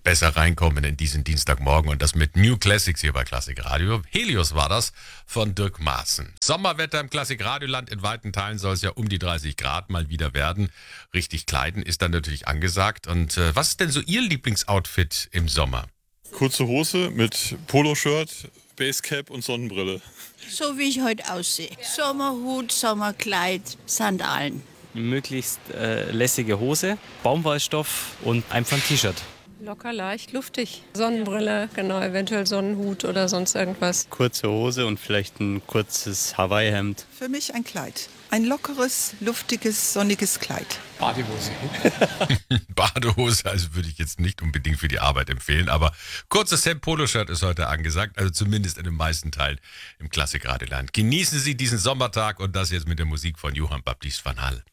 besser reinkommen in diesen Dienstagmorgen und das mit New Classics hier bei Klassik Radio. Helios war das von Dirk Maaßen. Sommerwetter im Klassik Radioland. In weiten Teilen soll es ja um die 30 Grad mal wieder werden. Richtig kleiden ist dann natürlich angesagt. Und was ist denn so Ihr Lieblingsoutfit im Sommer? Kurze Hose mit Poloshirt, Basecap und Sonnenbrille. So wie ich heute aussehe. Sommerhut, Sommerkleid, Sandalen. Möglichst lässige Hose, Baumwollstoff und einfach ein T-Shirt. Locker, leicht, luftig. Sonnenbrille, genau, eventuell Sonnenhut oder sonst irgendwas. Kurze Hose und vielleicht ein kurzes Hawaii-Hemd. Für mich ein Kleid. Ein lockeres, luftiges, sonniges Kleid. Badehose. Badehose, also würde ich jetzt nicht unbedingt für die Arbeit empfehlen, aber kurzes Hemd, Poloshirt ist heute angesagt, also zumindest in den meisten Teilen im Klassik Radioland. Genießen Sie diesen Sommertag und das jetzt mit der Musik von Johann Baptist van Hal.